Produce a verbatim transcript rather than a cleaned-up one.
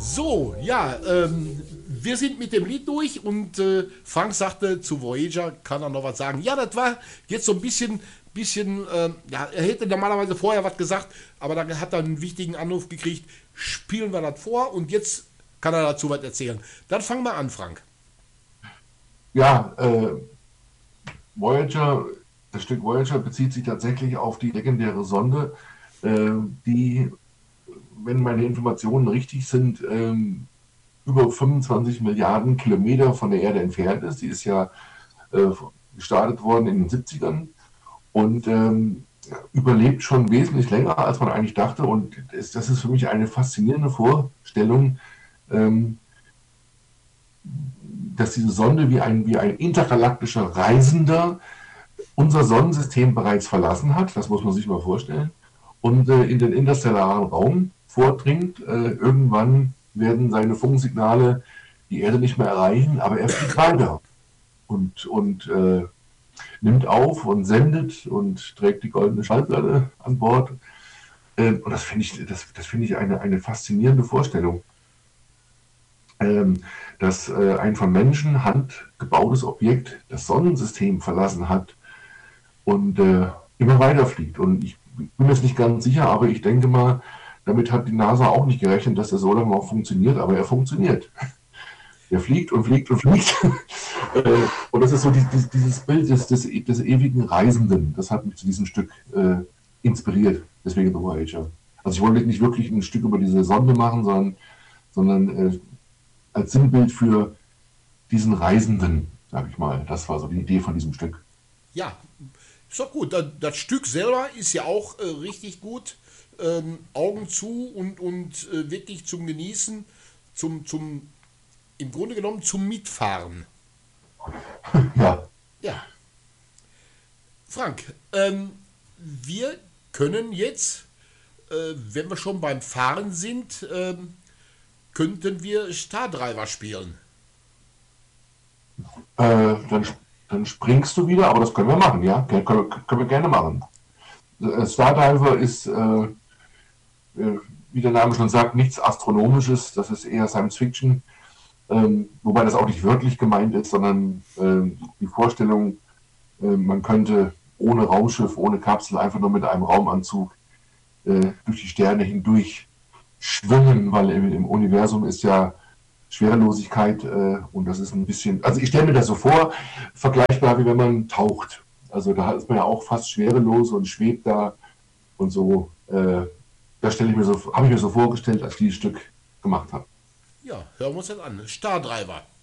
So, ja, ähm, wir sind mit dem Lied durch und äh, Frank sagte, zu Voyager kann er noch was sagen. Ja, das war jetzt so ein bisschen, bisschen, ähm, ja, er hätte normalerweise vorher was gesagt, aber dann hat er einen wichtigen Anruf gekriegt, spielen wir das vor und jetzt kann er dazu was erzählen. Dann fangen wir an, Frank. Ja, äh, Voyager, das Stück Voyager bezieht sich tatsächlich auf die legendäre Sonde, äh, die, wenn meine Informationen richtig sind, ähm, über fünfundzwanzig Milliarden Kilometer von der Erde entfernt ist. Die ist ja äh, gestartet worden in den siebzigern und ähm, überlebt schon wesentlich länger, als man eigentlich dachte. Und das, das ist für mich eine faszinierende Vorstellung, ähm, dass diese Sonde wie ein, wie ein intergalaktischer Reisender unser Sonnensystem bereits verlassen hat, das muss man sich mal vorstellen, und äh, in den interstellaren Raum vordringt. Äh, irgendwann werden seine Funksignale die Erde nicht mehr erreichen, aber er fliegt weiter und, und äh, nimmt auf und sendet und trägt die goldene Schallplatte an Bord. Äh, und das finde ich, das, das find ich eine, eine faszinierende Vorstellung, ähm, dass äh, ein von Menschen Hand gebautes Objekt das Sonnensystem verlassen hat und äh, immer weiterfliegt. Und ich bin mir jetzt nicht ganz sicher, aber ich denke mal, damit hat die NASA auch nicht gerechnet, dass er so lange auch funktioniert, aber er funktioniert. Er fliegt und fliegt und fliegt. äh, und das ist so die, die, dieses Bild des, des, des ewigen Reisenden. Das hat mich zu diesem Stück äh, inspiriert. Deswegen The Voyager. Also ich wollte nicht wirklich ein Stück über diese Sonde machen, sondern, sondern äh, als Sinnbild für diesen Reisenden, sag ich mal. Das war so die Idee von diesem Stück. Ja, ist doch gut. Das, das Stück selber ist ja auch äh, richtig gut. Ähm, Augen zu und, und äh, wirklich zum Genießen, zum, zum, im Grunde genommen zum Mitfahren. Ja, Ja, Frank, ähm, wir können jetzt, äh, wenn wir schon beim Fahren sind, ähm, könnten wir Star Driver spielen. äh, dann, dann springst du wieder, aber das können wir machen, ja? Können, können, können wir gerne machen. Äh, Stardiver ist, äh, äh, wie der Name schon sagt, nichts Astronomisches, das ist eher Science Fiction, ähm, wobei das auch nicht wörtlich gemeint ist, sondern äh, die Vorstellung, äh, man könnte ohne Raumschiff, ohne Kapsel einfach nur mit einem Raumanzug äh, durch die Sterne hindurch schwimmen, weil im, im Universum ist ja Schwerelosigkeit äh, und das ist ein bisschen, also ich stelle mir das so vor, vergleichbar wie wenn man taucht. Also da ist man ja auch fast schwerelos und schwebt da und so. Äh, das stelle ich mir so, habe ich mir so vorgestellt, als ich dieses Stück gemacht habe. Ja, hören wir uns das an. Star Driver.